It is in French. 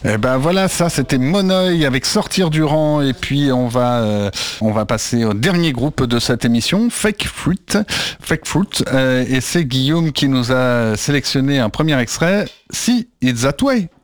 Eh ben voilà, ça c'était Monoeil avec Sortir du rang, et puis on va passer au dernier groupe de cette émission, Fake Fruit, et c'est Guillaume qui nous a sélectionné un premier extrait, Si It's That Way.